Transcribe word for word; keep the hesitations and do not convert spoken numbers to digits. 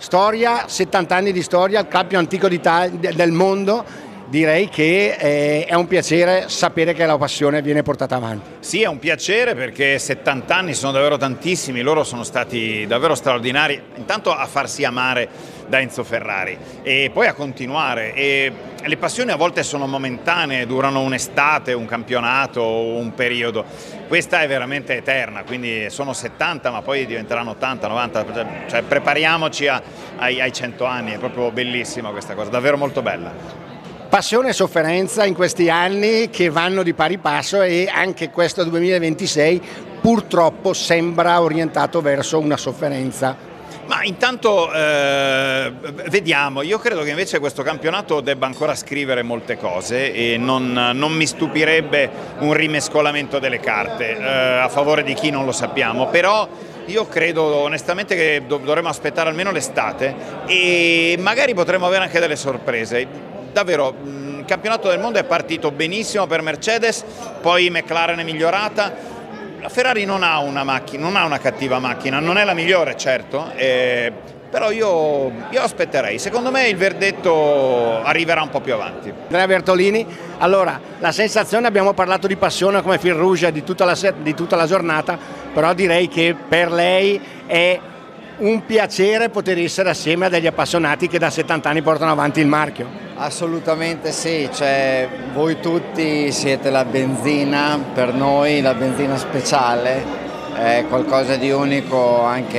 Storia, settanta anni di storia, il club più antico d'Italia, del mondo. Direi che eh, è un piacere sapere che la passione viene portata avanti. Sì, è un piacere perché settanta anni sono davvero tantissimi, loro sono stati davvero straordinari, intanto a farsi amare da Enzo Ferrari e poi a continuare. E le passioni a volte sono momentanee, durano un'estate, un campionato, un periodo. Questa è veramente eterna, quindi sono settanta ma poi diventeranno ottanta, novanta, cioè prepariamoci a, ai, ai cento anni, è proprio bellissima questa cosa, davvero molto bella. Passione e sofferenza in questi anni che vanno di pari passo e anche questo duemilaventisei purtroppo sembra orientato verso una sofferenza. Ma intanto eh, vediamo, io credo che invece questo campionato debba ancora scrivere molte cose e non, non mi stupirebbe un rimescolamento delle carte eh, a favore di chi non lo sappiamo, però io credo onestamente che dovremmo aspettare almeno l'estate e magari potremo avere anche delle sorprese. Davvero, il campionato del mondo è partito benissimo per Mercedes, poi McLaren è migliorata. La Ferrari non ha una macchina, non ha una cattiva macchina, non è la migliore certo, eh, però io, io aspetterei. Secondo me il verdetto arriverà un po' più avanti. Andrea Bertolini, allora la sensazione, abbiamo parlato di passione come fil rouge di tutta la, di tutta la giornata, però direi che per lei è un piacere poter essere assieme a degli appassionati che da settanta anni portano avanti il marchio. Assolutamente sì, cioè, voi tutti siete la benzina, per noi la benzina speciale, è qualcosa di unico anche